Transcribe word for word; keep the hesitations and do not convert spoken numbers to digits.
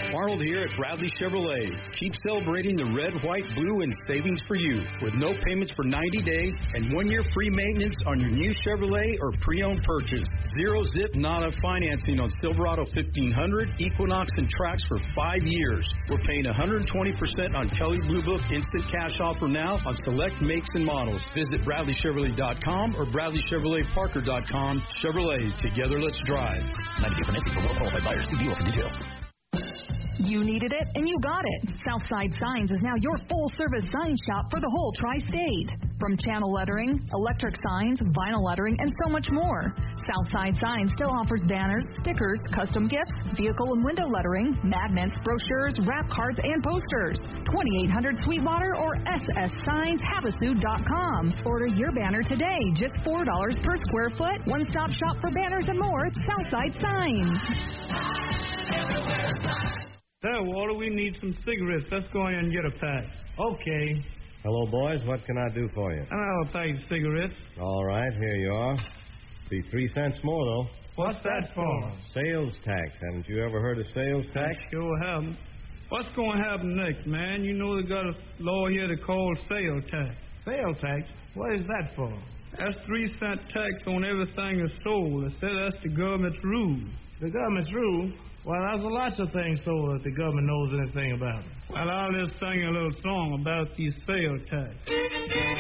Arnold here at Bradley Chevrolet. Keep celebrating the red, white, blue, and savings for you with no payments for ninety days and one-year free maintenance on your new Chevrolet or pre-owned purchase. Zero zip NADA financing on Silverado fifteen hundred, Equinox, and Trax for five years. We're paying one hundred twenty percent on Kelley Blue Book instant cash offer now on select makes and models. Visit Bradley Chevrolet dot com or Bradley Chevrolet Parker dot com. Chevrolet, together let's drive. ninety days financing for well-qualified buyers. See dealer for details. You needed it, and you got it. Southside Signs is now your full-service sign shop for the whole tri-state. From channel lettering, electric signs, vinyl lettering, and so much more. Southside Signs still offers banners, stickers, custom gifts, vehicle and window lettering, magnets, brochures, wrap cards, and posters. twenty-eight hundred Sweetwater or S S Signs Havasu dot com. Order your banner today, just four dollars per square foot. One-stop shop for banners and more at Southside Signs. There, Walter, we need some cigarettes. Let's go in and get a pack. Okay. Hello, boys. What can I do for you? I'll take cigarettes. All right, here you are. Be three cents more, though. What's that for? Sales tax. Haven't you ever heard of sales tax? I sure haven't. What's going to happen next, man? You know they got a law here they call sales tax. Sales tax? What is that for? That's three cent tax on everything that's sold. They say that's the government's rule. The government's rule? Well, there's lots of things so that the government knows anything about it. Well, I'll just sing a little song about these sales tax.